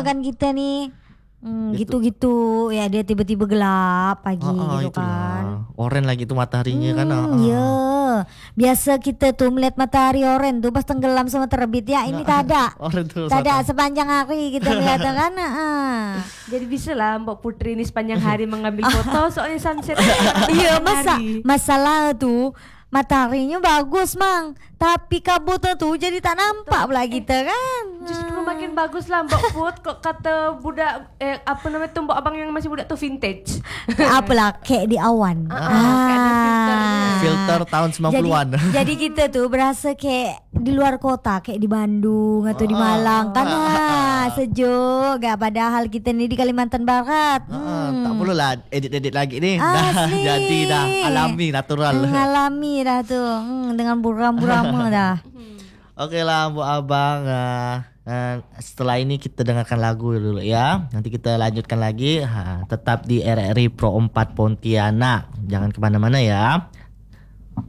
kan kita nih. Gitu-gitu ya, dia tiba-tiba gelap pagi gitu kan. Oren lagi tuh mataharinya kan. Iya. Biasa kita tuh melihat matahari oren tuh pas tenggelam sama terbit ya. Ini tak ada. Oren tuh Tak ada sepanjang hari kita lihat kan. Jadi bisa lah Mbak Putri ini sepanjang hari mengambil foto soalnya sunset. Iya, masalah tuh mataharinya bagus Mang, tapi kabutnya tuh jadi tak nampak pula kita kan. Justru makin bagus lah Mbak Put. Kok kata budak apa namanya tuh Mbak Abang yang masih budak tuh vintage. Apalah kayak di awan. Kayak ada filter tahun 90-an. Jadi kita tuh berasa kayak di luar kota, kayak di Bandung atau di Malang kan. Sejuk gak, padahal kita nih di Kalimantan Barat. Tak perlu lah edit-edit lagi nih. Asli. Dah jadi dah alami, natural. Alami dah tuh. Dengan buram-burama dah. Oke lah Bu Abang. Setelah ini kita dengarkan lagu dulu ya. Nanti kita lanjutkan lagi. Tetap di RRI Pro 4 Pontianak. Jangan kemana-mana ya.